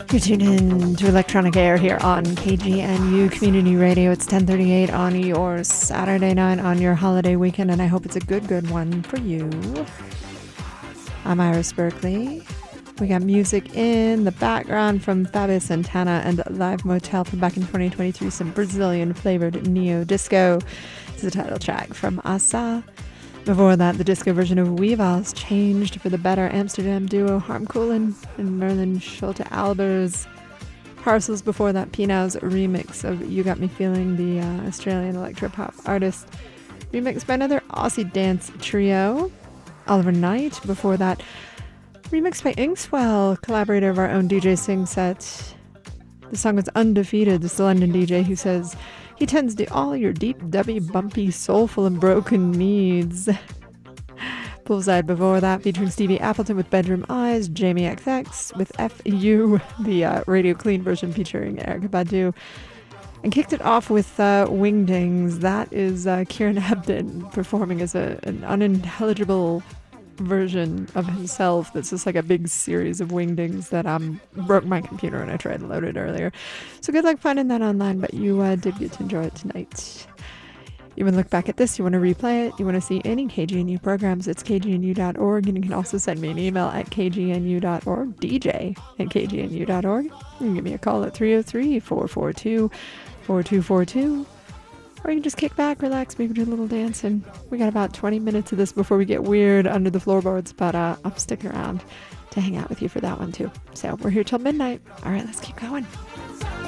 You're tuned in to Electronic Air here on KGNU Community Radio. It's 10:38 on your Saturday night on your holiday weekend, and I hope it's a good one for you. I'm Iris Berkeley. We got music in the background from Fabio Santana and Live Motel from back in 2023, some Brazilian-flavored neo-disco. This is the title track from Asa. Before that, the disco version of Weavals changed for the better Amsterdam duo Harm Koolin and Merlin Schulte-Albers. Parcels before that, Pinau's remix of You Got Me Feeling, the Australian electropop artist. Remixed by another Aussie dance trio, Oliver Knight. Before that, remixed by Inkswell, collaborator of our own DJ Sing Set. The song was Undefeated. This is the London DJ who says he tends to all your deep, dubby, bumpy, soulful, and broken needs. Bullseye before that, featuring Stevie Appleton with Bedroom Eyes, Jamie XX with FU, the Radio Clean version featuring Erykah Badu. And kicked it off with Wingdings. That is Kieran Hebden performing as an unintelligible version of himself that's just like a big series of wingdings that broke my computer when I tried to load it earlier. So good luck finding that online, but you did get to enjoy it tonight. You want to look back at this, you want to replay it, you want to see any KGNU programs, it's kgnu.org, and you can also send me an email at kgnu.org, dj at kgnu.org. You can give me a call at 303-442-4242. Or you can just kick back, relax, maybe do a little dancing. We got about 20 minutes of this before we get weird under the floorboards, but I'm sticking around to hang out with you for that one too. So we're here till midnight. All right, let's keep going.